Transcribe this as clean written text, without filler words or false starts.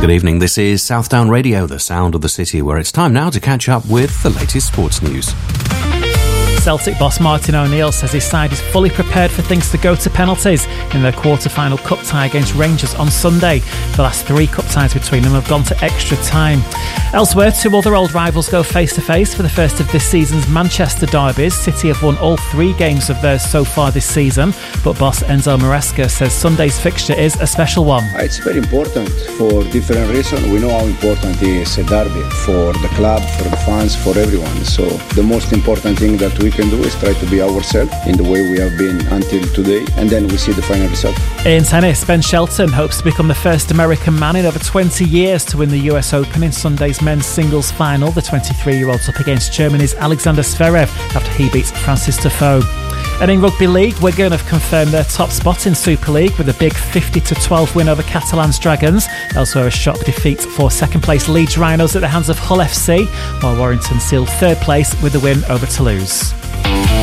Good evening, this is Southdown Radio, the sound of the city, where it's time now to catch up with the latest sports news. Celtic boss Martin O'Neill says his side is fully prepared for things to go to penalties in their quarter-final cup tie against Rangers on Sunday. The last 3 cup ties between them have gone to extra time. Elsewhere, 2 other old rivals go face-to-face for the first of this season's Manchester derbies. City have won all 3 games of theirs so far this season, but boss Enzo Maresca says Sunday's fixture is a special one. It's very important for different reasons. We know how important it is a derby for the club, for the fans, for everyone. So the most important thing that we can do is try to be ourselves in the way we have been until today, and then we see the final result. In tennis, Ben Shelton hopes to become the first American man in over 20 years to win the US Open in Sunday's men's singles final. The 23-year-old's up against Germany's Alexander Zverev after he beats Francis Tiafoe. And in Rugby League, Wigan have confirmed their top spot in Super League with a big 50-12 win over Catalan's Dragons. Elsewhere, a shock defeat for second-place Leeds Rhinos at the hands of Hull FC, while Warrington sealed third place with a win over Toulouse.